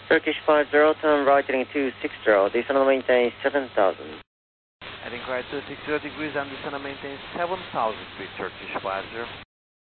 Turkish 50, turn right heading 260, descend and maintain 7000. Heading right 260 degrees and descend and maintain 7000 feet, Turkish 50.